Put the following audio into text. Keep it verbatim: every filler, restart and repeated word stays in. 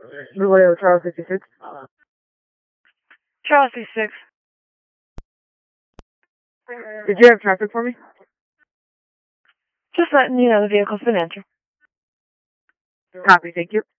Vallejo, Charles sixty-six. Charles sixty-six. Did you have traffic for me? Just letting you know the vehicle's been entered. Copy, thank you.